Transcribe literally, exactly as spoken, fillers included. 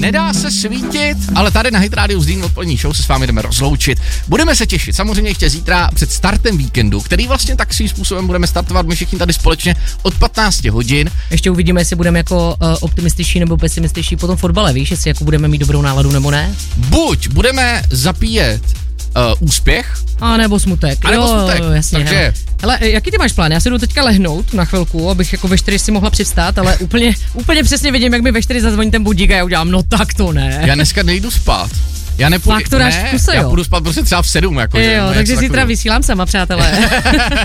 Nedá se svítit, ale tady na Hit Radio z Dýní odpolední show se s vámi jdeme rozloučit. Budeme se těšit, samozřejmě ještě zítra před startem víkendu, který vlastně tak svým způsobem budeme startovat my všichni tady společně od patnácti hodin. Ještě uvidíme, jestli budeme jako uh, optimističtí nebo pesimističtí po tom fotbale, víš, jestli jako budeme mít dobrou náladu nebo ne? Buď budeme zapíjet uh, úspěch, a nebo smutek. A nebo jo, smutek. Jasně, Takže... hele. hele, jaký ty máš plán? Já si jdu teďka lehnout na chvilku, abych jako ve čtyři si mohla přivstát, ale úplně, úplně přesně vidím, jak mi ve čtyři zazvoní ten budík a já udělám, no tak to ne. Já dneska nejdu spát. Já nepůjdu, Fakt to dáš ne, kuse, já jo? půjdu spát prostě třeba v sedm. Jako, jo, takže zítra vysílám sama, přátelé.